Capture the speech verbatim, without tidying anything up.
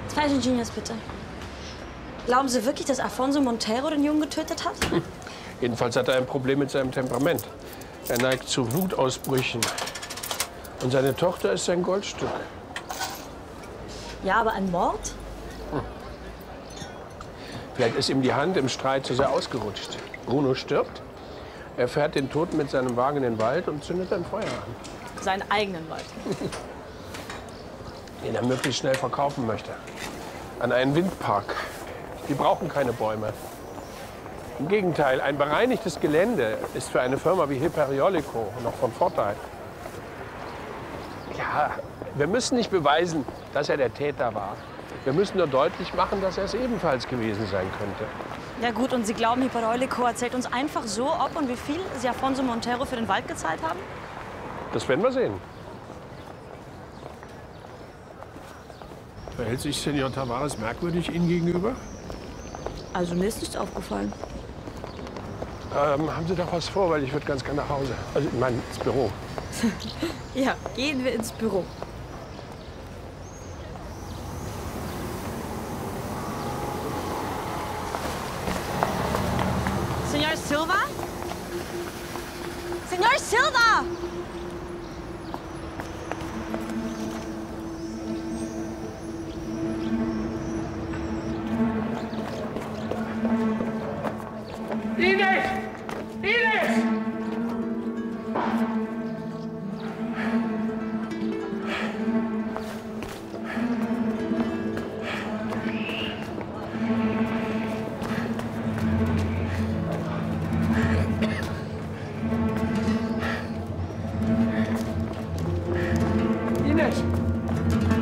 Zwei Gingers, bitte. Glauben Sie wirklich, dass Alfonso Montero den Jungen getötet hat? Hm. Jedenfalls hat er ein Problem mit seinem Temperament. Er neigt zu Wutausbrüchen. Und seine Tochter ist sein Goldstück. Ja, aber ein Mord? Hm. Vielleicht ist ihm die Hand im Streit zu sehr ausgerutscht. Bruno stirbt. Er fährt den Toten mit seinem Wagen in den Wald und zündet ein Feuer an. Seinen eigenen Wald. Den er möglichst schnell verkaufen möchte. An einen Windpark. Die brauchen keine Bäume. Im Gegenteil, ein bereinigtes Gelände ist für eine Firma wie Hyperiolico noch von Vorteil. Ja, wir müssen nicht beweisen, dass er der Täter war. Wir müssen nur deutlich machen, dass er es ebenfalls gewesen sein könnte. Ja gut, und Sie glauben, Hyperiolico erzählt uns einfach so, ob und wie viel Sie Alfonso Montero für den Wald gezahlt haben? Das werden wir sehen. Verhält sich Senor Tavares merkwürdig Ihnen gegenüber? Also mir ist nichts aufgefallen. Ähm, haben Sie doch was vor, weil ich würde ganz gerne nach Hause. Also ich meine, ins Büro. Ja, gehen wir ins Büro. Senor Silva? Senor Silva!